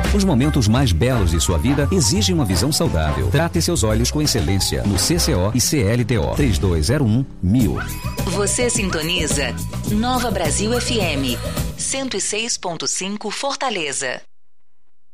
Os momentos mais belos de sua vida exigem uma visão saudável. Trate seus olhos com excelência no CCO e CLTO 3201-1000. Você sintoniza Nova Brasil FM 106.5 Fortaleza.